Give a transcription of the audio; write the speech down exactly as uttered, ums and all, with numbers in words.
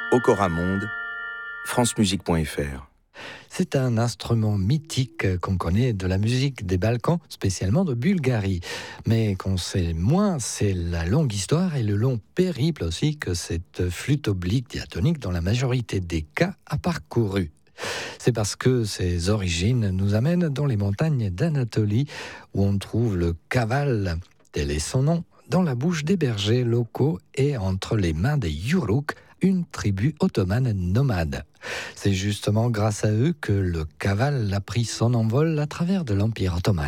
Okoramonde, francemusique point f r. C'est un instrument mythique qu'on connaît de la musique des Balkans, spécialement de Bulgarie. Mais qu'on sait moins, c'est la longue histoire et le long périple aussi que cette flûte oblique diatonique, dans la majorité des cas, a parcouru. C'est parce que ses origines nous amènent dans les montagnes d'Anatolie, où on trouve le kaval, tel est son nom, dans la bouche des bergers locaux et entre les mains des Yuruk, une tribu ottomane nomade. C'est justement grâce à eux que le kaval a pris son envol à travers de l'Empire ottoman.